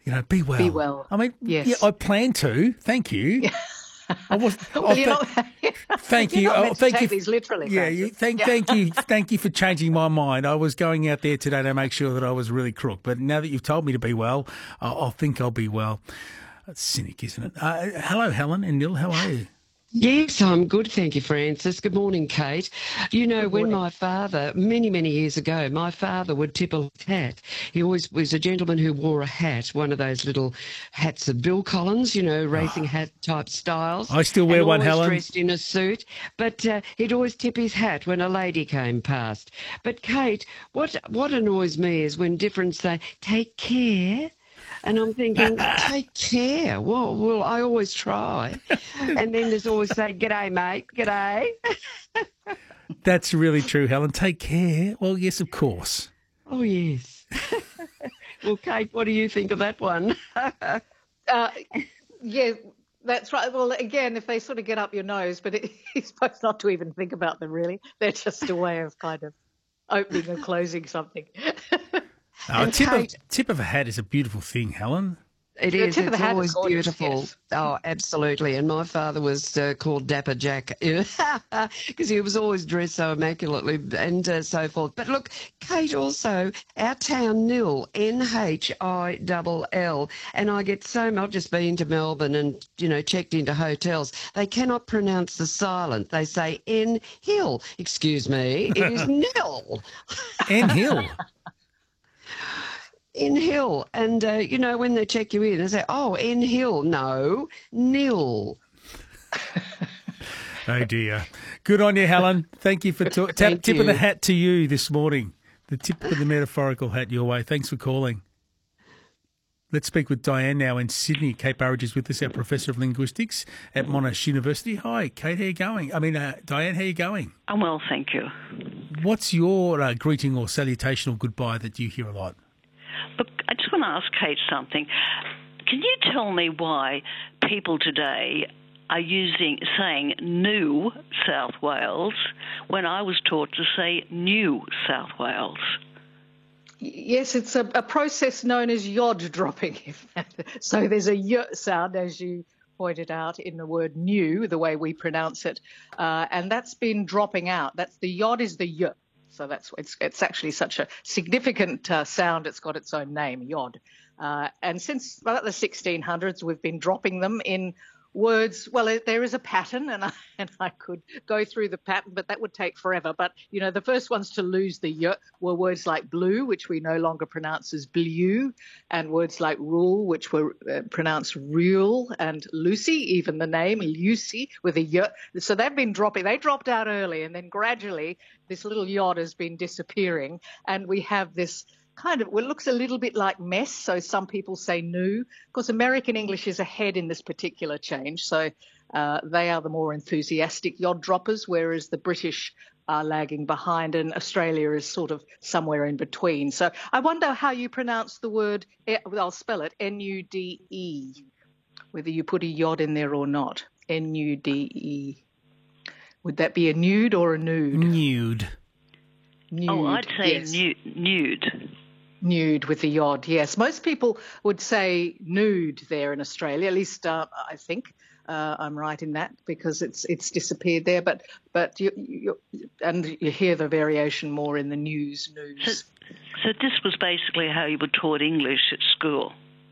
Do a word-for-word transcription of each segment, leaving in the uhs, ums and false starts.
You know, be well. Be well. I mean, Yes. yeah, I plan to. Thank you. I was. well, oh, you're th- not, thank you're you. not Oh, meant to thank take you. these literally, Yeah, Francis. you, thank, Yeah. thank you, thank you for changing my mind. I was going out there today to make sure that I was really crook, but now that you've told me to be well, I, I think I'll be well. That's cynic, isn't it? Uh, hello, Helen and Neil. How are you? Yes, I'm good, thank you, Francis. Good morning, Kate. You know, Good when morning. my father, many, many years ago, my father would tip a hat. He always was a gentleman who wore a hat, one of those little hats of Bill Collins, you know, racing hat type styles. I still wear and one, always Helen. dressed in a suit. But uh, he'd always tip his hat when a lady came past. But, Kate, what, what annoys me is when different say, take care. And I'm thinking, take care. Well, well, I always try. And then there's always say, g'day, mate, g'day. That's really true, Helen. Take care. Well, yes, of course. Oh, yes. Well, Kate, what do you think of that one? Uh, yeah, that's right. Well, again, if they sort of get up your nose, but it, you're supposed not to even think about them, really. They're just a way of kind of opening or closing something. Oh, a And tip, Kate- of, tip of a hat is a beautiful thing, Helen. It The is. tip of It's the hat is always gorgeous, beautiful. yes. Oh, absolutely. And my father was uh, called Dapper Jack because he was always dressed so immaculately and uh, so forth. But look, Kate, also, our town nil, N H I L L. And I get so much, I've just been to Melbourne and, you know, checked into hotels. They cannot pronounce the silent. They say N Hill. Excuse me, it is nil. N Hill. In Hill. And, uh, you know, when they check you in, they say, oh, in Hill. No, nil. Oh, dear. Good on you, Helen. Thank you for ta- tap, Thank tipping the you. hat to you this morning. The tip of the metaphorical hat your way. Thanks for calling. Let's speak with Diane now in Sydney. Kate Burridge is with us, our Professor of Linguistics at Monash University. Hi, Kate, how you going? I mean, uh, Diane, how you going? I'm well, thank you. What's your uh, greeting or salutation or goodbye that you hear a lot? Look, I just want to ask Kate something. Can you tell me why people today are using saying New South Wales when I was taught to say New South Wales? Yes, it's a, a process known as yod dropping. So there's a y sound, as you pointed out, in the word new, the way we pronounce it, uh, and that's been dropping out. That's the yod is the y. So that's it's it's actually such a significant uh, sound. It's got its own name, yod. Uh, and since about the sixteen hundreds, we've been dropping them in words. Well, there is a pattern, and I and I could go through the pattern, but that would take forever. But you know, the first ones to lose the y were words like blue, which we no longer pronounce as blue, and words like rule, which were uh, pronounced rule, and Lucy, even the name Lucy with a y. So they've been dropping. They dropped out early, and then gradually this little yod has been disappearing, and we have this kind of, well, it looks a little bit like mess, so some people say new. Of course, American English is ahead in this particular change, so uh, they are the more enthusiastic yod droppers, whereas the British are lagging behind, and Australia is sort of somewhere in between. So I wonder how you pronounce the word, I'll spell it, N U D E, whether you put a yod in there or not. N U D E. Would that be a nude or a nude? Nude. Nude. Oh, I'd say yes. nu- nude. Nude with the yod, yes. Most people would say nude there in Australia, at least uh, I think uh, I'm right in that, because it's it's disappeared there. But but you, you and you hear the variation more in the news. So, News. so this was basically how you were taught English at school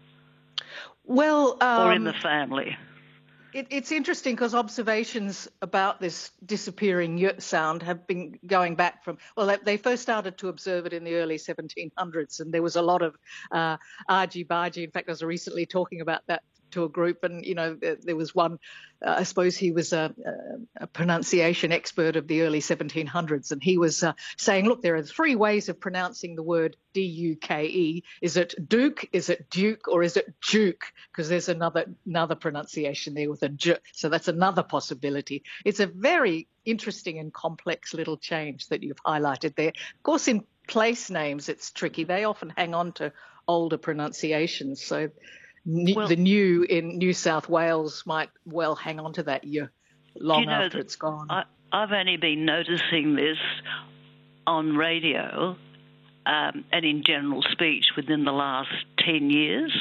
Well, um, or in the family. It, it's interesting because observations about this disappearing y sound have been going back from, well, they, they first started to observe it in the early seventeen hundreds, and there was a lot of uh, argy-bargy. In fact, I was recently talking about that to a group, and, you know, there, there was one, uh, I suppose he was a, a, a pronunciation expert of the early seventeen hundreds, and he was uh, saying, look, there are three ways of pronouncing the word D U K E. Is it Duke, is it Duke, or is it Duke? Because there's another another pronunciation there with a J, so that's another possibility. It's a very interesting and complex little change that you've highlighted there. Of course, in place names, it's tricky. They often hang on to older pronunciations, so Well, the new in New South Wales might well hang on to that year long you know, after it's gone. I, I've only been noticing this on radio um, and in general speech within the last ten years.